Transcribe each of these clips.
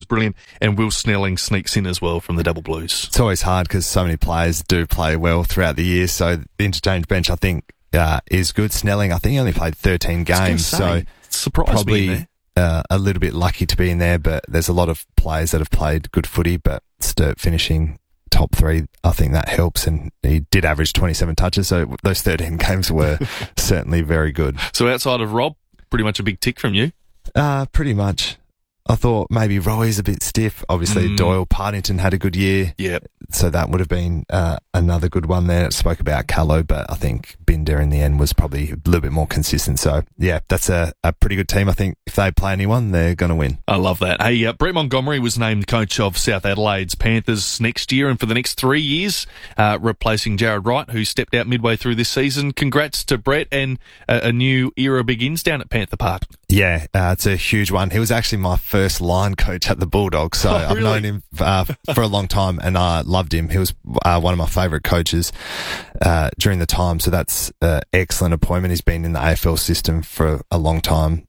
brilliant. And Will Snelling sneaks in as well from the Double Blues. It's always hard because so many players do play well throughout the year. So the interchange bench, I think, is good. Snelling, I think he only played 13 games. So probably a little bit lucky to be in there, but there's a lot of players that have played good footy, but Sturt finishing top 3, I think that helps, and he did average 27 touches, so those 13 games were certainly very good. So outside of Rob, pretty much a big tick from you? Pretty much. I thought maybe Roy's a bit stiff. Obviously, Doyle, Partington had a good year. Yep. So that would have been another good one there. It spoke about Callow, but I think Binder in the end was probably a little bit more consistent. So, yeah, that's a pretty good team. I think if they play anyone, they're going to win. I love that. Hey, Brett Montgomery was named coach of South Adelaide's Panthers next year and for the next 3 years, replacing Jared Wright, who stepped out midway through this season. Congrats to Brett, and a new era begins down at Panther Park. Yeah, it's a huge one. He was actually my first line coach at the Bulldogs, so I've known him for a long time, and I loved him. He was one of my favourite coaches during the time, so that's an excellent appointment. He's been in the AFL system for a long time,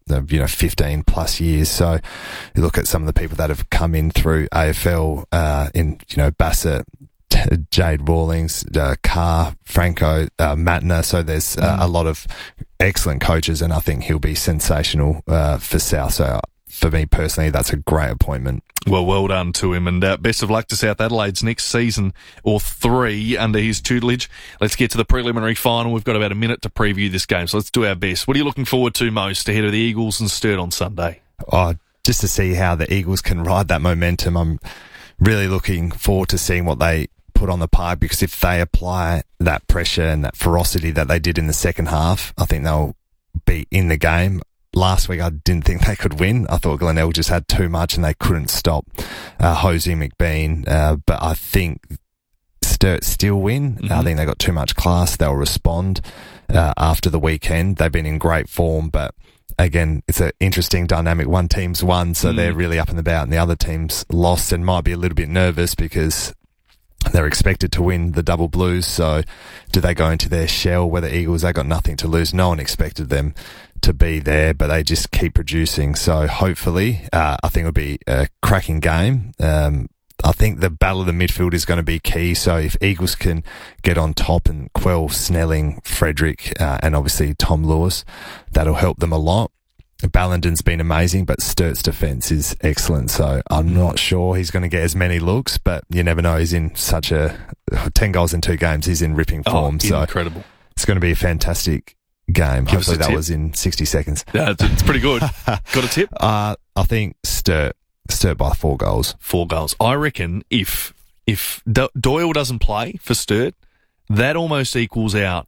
15 plus years. So you look at some of the people that have come in through AFL, Bassett, Jade Rawlings, Carr, Franco, Matner. So there's a lot of excellent coaches, and I think he'll be sensational for South. So for me personally, that's a great appointment. Well done to him, and best of luck to South Adelaide's next season or 3 under his tutelage. Let's get to the preliminary final. We've got about a minute to preview this game, so let's do our best. What are you looking forward to most ahead of the Eagles and Sturt on Sunday? Just to see how the Eagles can ride that momentum. I'm really looking forward to seeing what they put on the park, because if they apply that pressure and that ferocity that they did in the second half, I think they'll be in the game. Last week, I didn't think they could win. I thought Glenelg just had too much and they couldn't stop Hosey McBean. But I think Sturt still win. Mm-hmm. I think they got too much class. They'll respond after the weekend. They've been in great form, but again, it's an interesting dynamic. One team's won, so they're really up and about, and the other team's lost and might be a little bit nervous because they're expected to win the Double Blues. So do they go into their shell where the Eagles, they got nothing to lose? No one expected them to be there, but they just keep producing. So hopefully, I think it'll be a cracking game. I think the battle of the midfield is going to be key. So if Eagles can get on top and quell Snelling, Frederick, and obviously Tom Lewis, that'll help them a lot. Ballandon's been amazing, but Sturt's defence is excellent. So I'm not sure he's going to get as many looks, but you never know. He's in 10 goals in 2 games. He's in ripping form. So incredible. It's going to be a fantastic game. Hopefully that was in 60 seconds. Yeah, it's pretty good. Got a tip? I think Sturt by 4 goals. 4 goals. I reckon if Doyle doesn't play for Sturt, that almost equals out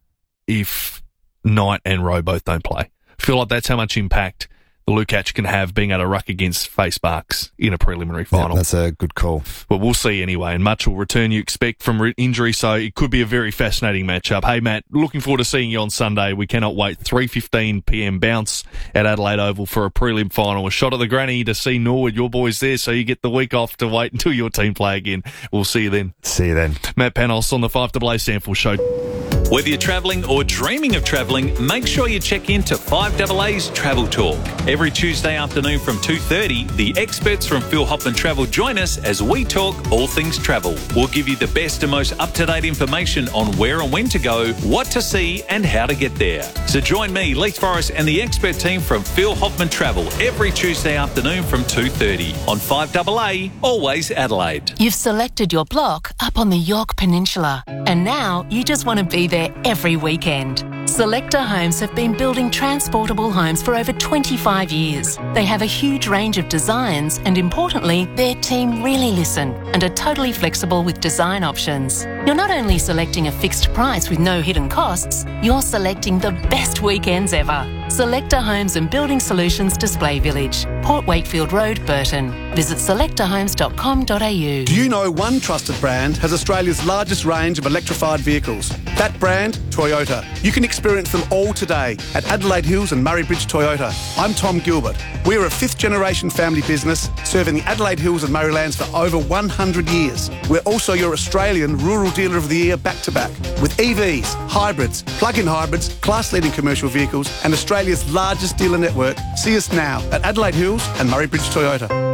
if Knight and Rowe both don't play. I feel like that's how much impact the Lukacs can have being able to ruck against face marks in a preliminary final. Yeah, that's a good call. But we'll see anyway, and much will return you expect from injury, so it could be a very fascinating matchup. Hey, Matt, looking forward to seeing you on Sunday. We cannot wait. 3:15pm bounce at Adelaide Oval for a prelim final. A shot at the granny to see Norwood, your boys there, so you get the week off to wait until your team play again. We'll see you then. See you then. Matt Panos on the 5AA Sample Show. Whether you're travelling or dreaming of travelling, make sure you check in to 5AA's Travel Talk. Every Tuesday afternoon from 2:30, the experts from Phil Hoffman Travel join us as we talk all things travel. We'll give you the best and most up-to-date information on where and when to go, what to see and how to get there. So join me, Leith Forrest and the expert team from Phil Hoffman Travel every Tuesday afternoon from 2:30 on 5AA, always Adelaide. You've selected your block up on the York Peninsula, and now you just want to be there every weekend. Selector Homes have been building transportable homes for over 25 years. They have a huge range of designs, and importantly, their team really listen and are totally flexible with design options. You're not only selecting a fixed price with no hidden costs, you're selecting the best weekends ever. Selector Homes and Building Solutions Display Village, Port Wakefield Road, Burton. Visit selectorhomes.com.au. Do you know one trusted brand has Australia's largest range of electrified vehicles? That brand, Toyota. You can experience them all today at Adelaide Hills and Murray Bridge Toyota. I'm Tom Gilbert. We're a 5th-generation family business serving the Adelaide Hills and Murraylands for over 100 years. We're also your Australian Rural Dealer of the Year back-to-back with EVs, hybrids, plug-in hybrids, class-leading commercial vehicles and Australia's largest dealer network. See us now at Adelaide Hills and Murray Bridge Toyota.